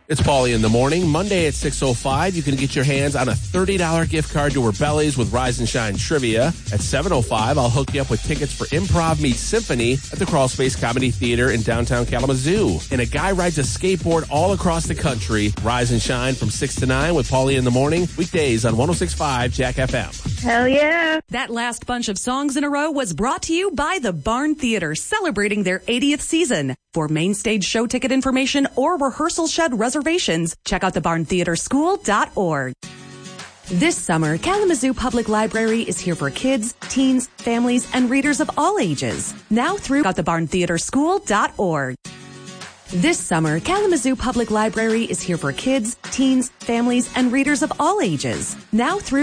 It's Paulie in the Morning. Monday at 6:05, you can get your hands on a $30 gift card to Rebelli's with Rise and Shine Trivia. At 7:05, I'll hook you up with tickets for Improv Meets Symphony at the Crawl Space Comedy Theater in downtown Kalamazoo. And a guy rides a skateboard all across the country. Rise and Shine from 6 to 9 with Paulie in the Morning. Weekdays on 106.5 Jack FM. Hell yeah. That last bunch of songs in a row was brought to you by the Barn Theater, celebrating their 80th season. For main stage show ticket information or rehearsal shed reservations, check out thebarntheaterschool.org. This summer, Kalamazoo Public Library is here for kids, teens, families, and readers of all ages. Now through thebarntheaterschool.org. This summer, Kalamazoo Public Library is here for kids, teens, families, and readers of all ages. Now through